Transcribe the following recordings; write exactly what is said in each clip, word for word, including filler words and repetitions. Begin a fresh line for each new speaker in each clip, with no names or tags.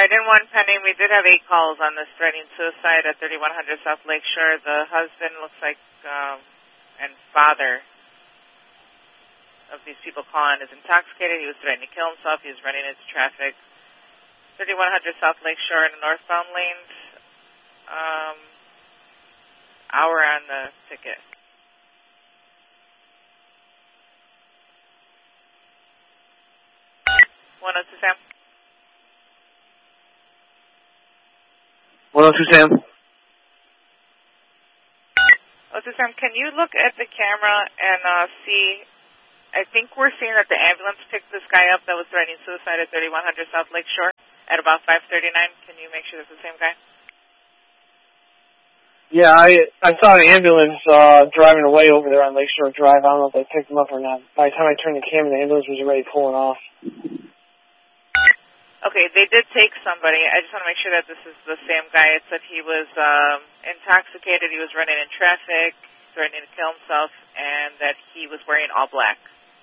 right, in one pending, we did have eight calls on this threatening suicide at thirty-one hundred South Lakeshore. The husband looks like, um, and father of these people calling is intoxicated. He was threatening to kill himself. He was running into traffic. thirty-one hundred South Lakeshore in the northbound lanes. Um, hour on the ticket. one oh two Sam.
one oh two Sam.
oh two Sam, can you look at the camera and uh, see, I think we're seeing that the ambulance picked this guy up that was threatening suicide at thirty-one hundred South Lakeshore at about five thirty-nine. Can you make sure that's the same guy?
Yeah, I I saw an ambulance uh, driving away over there on Lakeshore Drive. I don't know if they picked him up or not. By the time I turned the camera, the ambulance was already pulling off.
Okay, they did take somebody. I just want to make sure that this is the same guy. It said he was um, intoxicated, he was running in traffic, threatening to kill himself, and that he was wearing all black.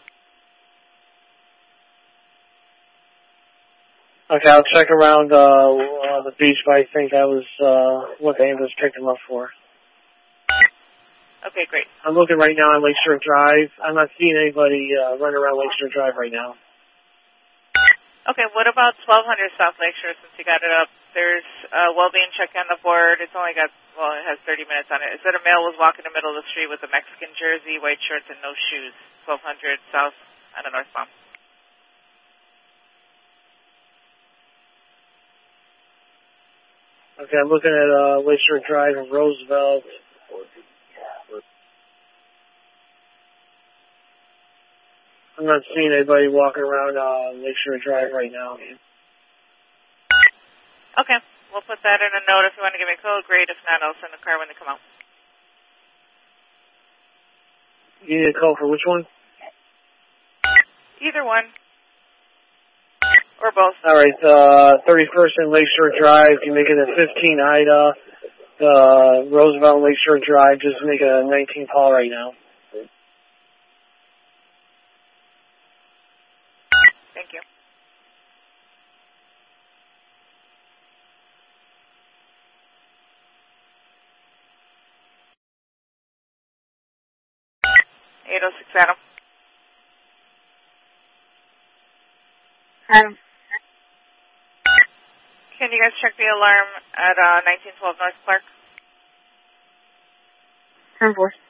Okay, I'll check around uh, uh, the beach, but I think that was uh, what the ambulance picked him up for.
Okay, great.
I'm looking right now on Lakeshore Drive. I'm not seeing anybody uh, running around Lakeshore Drive right now.
Okay, what about twelve hundred South Lakeshore, since you got it up? There's a well-being check on the board. It's only got, well, it has thirty minutes on it. It said a male was walking in the middle of the street with a Mexican jersey, white shorts, and no shoes. twelve hundred South on the northbound.
Okay, I'm looking at uh, Lakeshore Drive in Roosevelt. I'm not seeing anybody walking around uh, Lakeshore Drive right now.
Okay, we'll put that in a note. If you want to give me a code, great. If not, I'll send a car when they come out.
You need a call for which one?
Either one. Or both.
All right, uh, thirty-first and Lakeshore Drive. You make it a fifteen Ida. Uh, Roosevelt and Lakeshore Drive. Just make it a nineteen call right now.
Thank you. eight oh six Adam.
Adam.
Can you guys check the alarm at uh, nineteen twelve North Clark?
ten four.